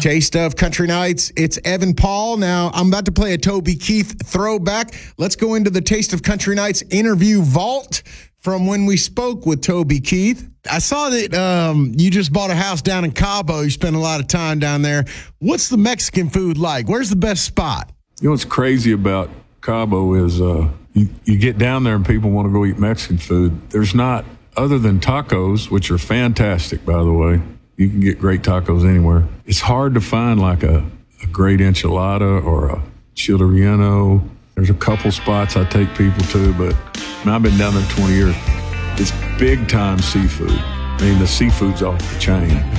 Taste of Country Nights. It's Evan Paul. Now, I'm about to play a Toby Keith throwback. Let's go into the Taste of Country Nights interview vault from when we spoke with Toby Keith. I saw that you just bought a house down in Cabo. You spent a lot of time down there. What's the Mexican food like? Where's the best spot? You know what's crazy about Cabo is you get down there and people want to go eat Mexican food. There's not, other than tacos, which are fantastic, by the way. You can get great tacos anywhere. It's hard to find like a great enchilada or a chile relleno. There's a couple spots I take people to, but I've been down there 20 years. It's big time seafood. I mean, the seafood's off the chain.